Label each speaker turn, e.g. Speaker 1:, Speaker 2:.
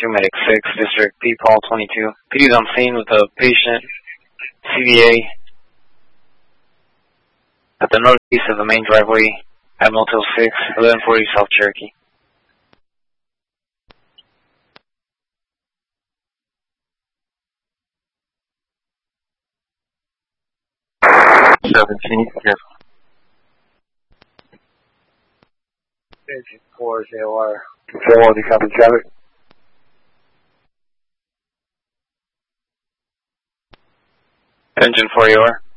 Speaker 1: Medic 6, District P. Paul 22. PD's on scene with a patient, CVA, at the northeast of the main driveway at Motel 6, 1140 South Cherokee.
Speaker 2: 17, yes.
Speaker 3: Engine 4 JOR.
Speaker 2: Control, do you copy traffic?
Speaker 1: Engine 4 AOR.